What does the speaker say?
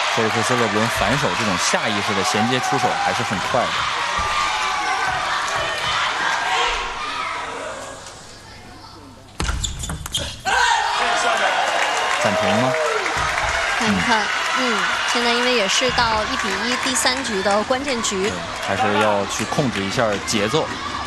菲利克斯·勒布伦反手这种下意识的衔接出手还是很快的。暂停吗？ 看一看，现在因为也是到1比1第3局的关键局， 还是要去控制一下节奏。